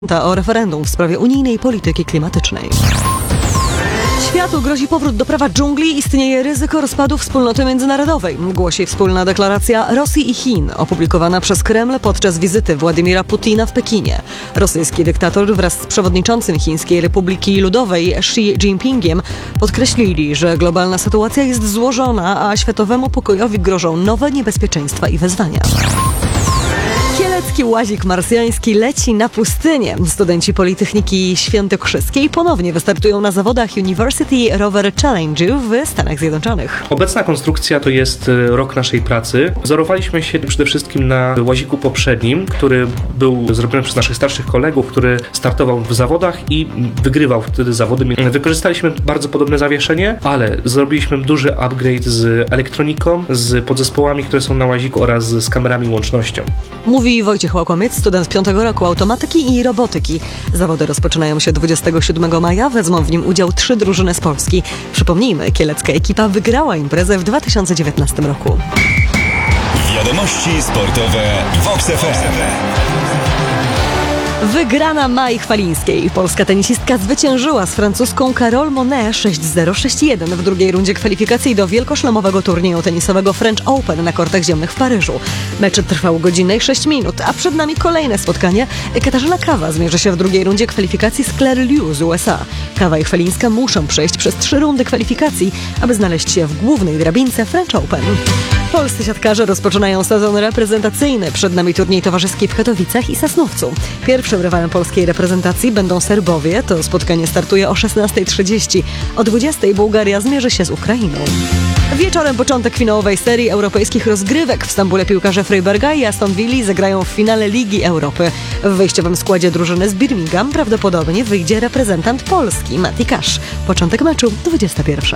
O referendum w sprawie unijnej polityki klimatycznej. Światu grozi powrót do prawa dżungli, istnieje ryzyko rozpadu wspólnoty międzynarodowej, głosi wspólna deklaracja Rosji i Chin, opublikowana przez Kreml podczas wizyty Władimira Putina w Pekinie. Rosyjski dyktator wraz z przewodniczącym Chińskiej Republiki Ludowej Xi Jinpingiem podkreślili, że globalna sytuacja jest złożona, a światowemu pokojowi grożą nowe niebezpieczeństwa i wyzwania. Kielecki łazik marsjański leci na pustynię. Studenci Politechniki Świętokrzyskiej ponownie wystartują na zawodach University Rover Challenge w Stanach Zjednoczonych. Obecna konstrukcja to jest rok naszej pracy. Wzorowaliśmy się przede wszystkim na łaziku poprzednim, który był zrobiony przez naszych starszych kolegów, który startował w zawodach i wygrywał wtedy zawody. Wykorzystaliśmy bardzo podobne zawieszenie, ale zrobiliśmy duży upgrade z elektroniką, z podzespołami, które są na łaziku oraz z kamerami i łącznością. Mówi Wojciech Łakomiec, student 5. roku automatyki i robotyki. Zawody rozpoczynają się 27 maja, wezmą w nim udział 3 drużyny z Polski. Przypomnijmy, kielecka ekipa wygrała imprezę w 2019 roku. Wiadomości sportowe w Vox FM. Wygrana Mai Chwalińskiej. Polska tenisistka zwyciężyła z francuską Carole Monet 6-0, 6-1 w drugiej rundzie kwalifikacji do wielkoszlemowego turnieju tenisowego French Open na kortach ziemnych w Paryżu. Mecz trwał godzinę i 6 minut, a przed nami kolejne spotkanie. Katarzyna Kawa zmierzy się w drugiej rundzie kwalifikacji z Claire Liu z USA. Kawa i Chwalińska muszą przejść przez 3 rundy kwalifikacji, aby znaleźć się w głównej drabince French Open. Polscy siatkarze rozpoczynają sezon reprezentacyjny. Przed nami turniej towarzyski w Katowicach i Sosnowcu. Pierwszym rywalem polskiej reprezentacji będą Serbowie. To spotkanie startuje o 16:30. O 20:00 Bułgaria zmierzy się z Ukrainą. Wieczorem początek finałowej serii europejskich rozgrywek. W Stambule piłkarze Freiburga i Aston Villa zagrają w finale Ligi Europy. W wyjściowym składzie drużyny z Birmingham prawdopodobnie wyjdzie reprezentant Polski, Mati Cash. Początek meczu 21:00.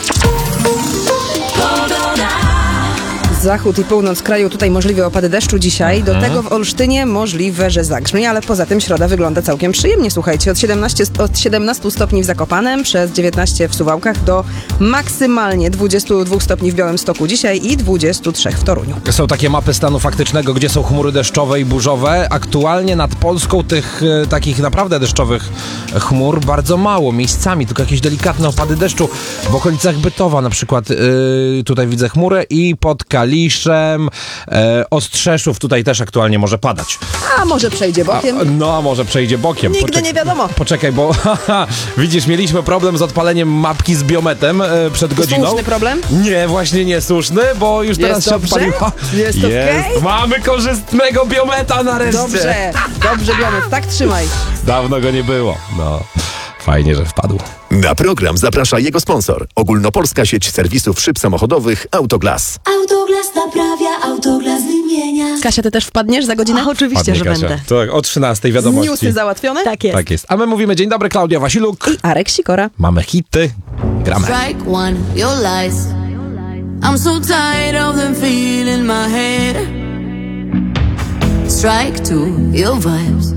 Zachód i północ kraju, tutaj możliwe opady deszczu dzisiaj. Do tego w Olsztynie możliwe, że zagrzmi, ale poza tym środa wygląda całkiem przyjemnie. Słuchajcie, od 17 stopni w Zakopanem, przez 19 w Suwałkach do maksymalnie 22 stopni w Białymstoku dzisiaj i 23 w Toruniu. Są takie mapy stanu faktycznego, gdzie są chmury deszczowe i burzowe. Aktualnie nad Polską tych takich naprawdę deszczowych chmur bardzo mało. Miejscami tylko jakieś delikatne opady deszczu. W okolicach Bytowa na przykład tutaj widzę chmurę i pod Kaliszem, Ostrzeszów tutaj też aktualnie może padać. A może przejdzie bokiem? A może przejdzie bokiem. Nigdy nie wiadomo. Poczekaj, bo widzisz, mieliśmy problem z odpaleniem mapki z biometem przed godziną. Słuszny problem? Nie, właśnie niesłuszny, bo już teraz się odpaliła. Jest okej? Mamy korzystnego biometa nareszcie. Dobrze biomet, tak trzymaj. Dawno go nie było. No, fajnie, że wpadł. Na program zaprasza jego sponsor. Ogólnopolska sieć serwisów szyb samochodowych Autoglas. Autoglas naprawia, Autoglas wymienia. Kasia, ty też wpadniesz za godzinę? Oczywiście, że Kasia. będę. Tak, o 13 wiadomości. Newsy załatwione? Tak jest. Tak jest. A my mówimy dzień dobry, Klaudia Wasiluk. I Arek Sikora. Mamy hity. Gramy. Strike one, your lies. I'm so tired of them feeling my head. Strike two, your vibes.